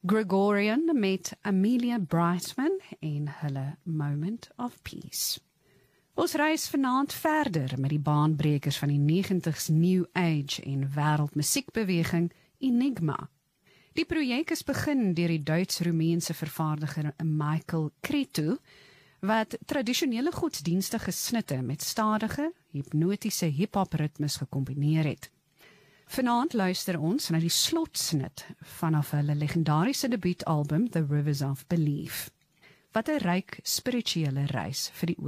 Gregorian met Amelia Brightman en hulle Moment of Peace. Ons reis vanaand verder met die baanbrekers van die 90s New Age en wêreldmusiekbeweging Enigma. Die projek is begin deur die Duits-Roemeense vervaardiger Michael Cretu, wat tradisionele godsdienstige snitte met stadige, hipnotiese hip-hop ritmes gekombineer het. Vanaand luister ons na die slotsnit vanaf hulle legendariese debuutalbum The Rivers of Belief. Wat 'n ryk spirituele reis vir die